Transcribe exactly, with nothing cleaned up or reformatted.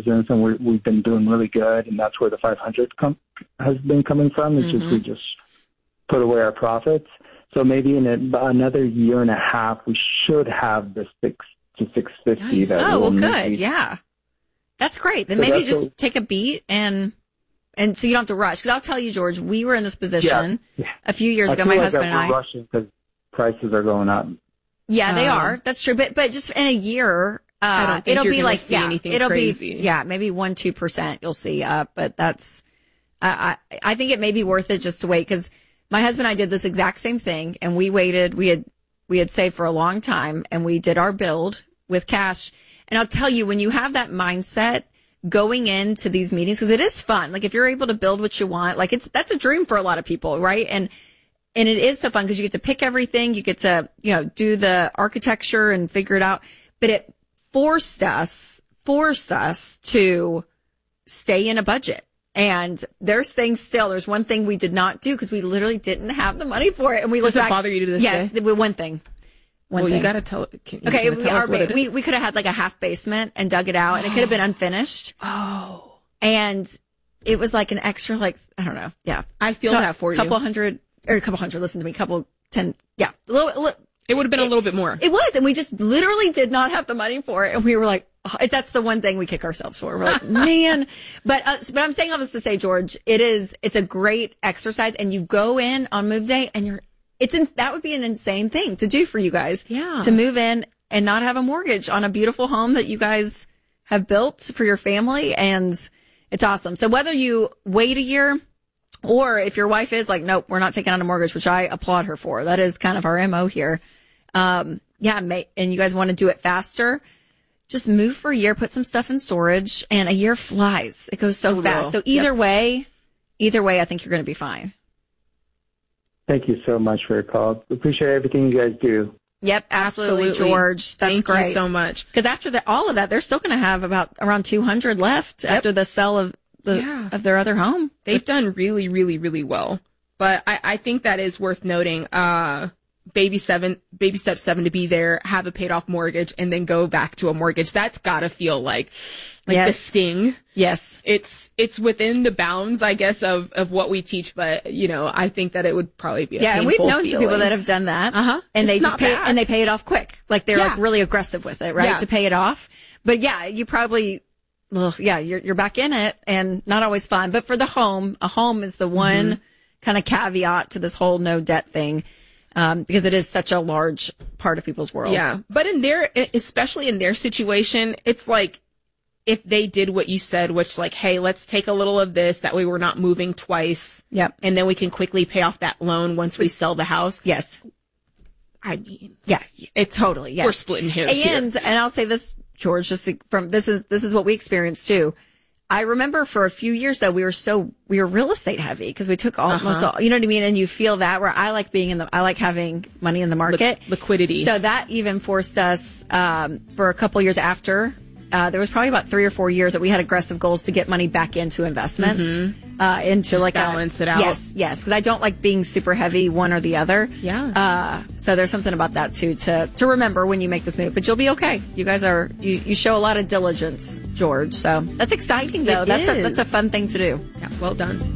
business, and we're, we've been doing really good, and that's where the five hundred com- has been coming from. It's mm-hmm. just we just put away our profits. So maybe in a, another year and a half, we should have the six to six fifty. Nice. That oh, well, good. Need. Yeah, that's great. Then so maybe just what, take a beat and and so you don't have to rush. Because I'll tell you, George, we were in this position yeah, yeah. a few years I ago. feel My like husband that and I. We're rushing because prices are going up. Yeah, they um, are. That's true. But but just in a year, uh, I don't think it'll you're be gonna like see yeah, anything it'll crazy. be yeah, maybe one two percent you'll see up. But that's I I, I think it may be worth it just to wait because my husband and I did this exact same thing, and we waited. We had we had saved for a long time, and we did our build with cash. And I'll tell you, when you have that mindset going into these meetings, because it is fun. Like if you're able to build what you want, like it's that's a dream for a lot of people, right? And and it is so fun because you get to pick everything, you get to you know do the architecture and figure it out. But it forced us forced us to stay in a budget. And there's things still. There's one thing we did not do because we literally didn't have the money for it. And we look Does it back. bother you to this yes, day? Yes, one thing. One well, thing. you gotta tell. Can, you okay, tell we, us our, what it we is? we could have had like a half basement and dug it out, and it could have been unfinished. Oh, and it was like an extra, like I don't know. Yeah, I feel so, that for you. you. Couple hundred or a couple hundred. Listen to me. Couple ten. Yeah, a little. A little it would have been it, a little bit more. It was, and we just literally did not have the money for it, and we were like, oh, that's the one thing we kick ourselves for. We're like, man. But uh, but I'm saying all this to say, George, it is it's a great exercise, and you go in on move day, and you're it's in, that would be an insane thing to do for you guys. Yeah, to move in and not have a mortgage on a beautiful home that you guys have built for your family, and it's awesome. So whether you wait a year. Or if your wife is like, nope, we're not taking on a mortgage, which I applaud her for. That is kind of our M O here. Um, yeah, may, and you guys want to do it faster, just move for a year, put some stuff in storage, and a year flies. It goes so it fast. will. So either yep. way, either way, I think you're going to be fine. Thank you so much for your call. Appreciate everything you guys do. Yep, absolutely, absolutely. George. That's Thank great. you so much. Because after the, all of that, they're still going to have about around two hundred left yep. after the sale of the yeah. of their other home. They've done really, really, really well. But I, I think that is worth noting. Uh, baby seven, baby step seven to be there, have a paid off mortgage, and then go back to a mortgage. That's gotta feel like, like yes. the sting. Yes. It's, it's within the bounds, I guess, of, of what we teach. But, you know, I think that it would probably be a yeah, and we've known feeling. some people that have done that. Uh-huh. And it's they just pay it, and they pay it off quick. Like they're yeah. like really aggressive with it, right? Yeah. To pay it off. But yeah, you probably, ugh, yeah, you're, you're back in it and not always fun. But for the home, a home is the one mm-hmm. kind of caveat to this whole no debt thing. Um, because it is such a large part of people's world. Yeah. But in their, especially in their situation, it's like, if they did what you said, which like, hey, let's take a little of this, that way we're not moving twice. Yep. And then we can quickly pay off that loan once we sell the house. Yes. I mean, yeah, it's totally, yes. We're splitting hairs and, here. And I'll say this, George, just from, this is, this is what we experienced too. I remember for a few years though, we were so, we were real estate heavy because we took almost uh-huh. all, you know what I mean? And you feel that where I like being in the, I like having money in the market. Li- liquidity. So that even forced us, um, for a couple years after, uh, there was probably about three or four years that we had aggressive goals to get money back into investments, mm-hmm. uh, into Just like balance a, it out. Yes, yes. Cause I don't like being super heavy one or the other. Yeah. Uh, so there's something about that too, to, to remember when you make this move, but you'll be okay. You guys are, you, you show a lot of diligence, George. So that's exciting though. It that's is. a, that's a fun thing to do. Yeah. Well done.